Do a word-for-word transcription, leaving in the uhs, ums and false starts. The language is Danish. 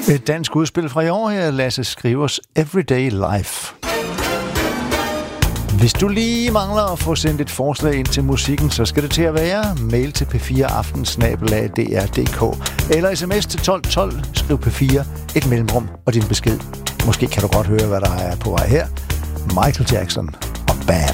Et dansk udspil fra i år her, Lasse Skrivers Everyday Life. Hvis du lige mangler at få sendt et forslag ind til musikken, så skal det til at være mail til p fire aften snabel-a d r punktum d k eller sms til tolv tolv, skriv P fire, et mellemrum og din besked. Måske kan du godt høre, hvad der er på vej her. Michael Jackson og Bad.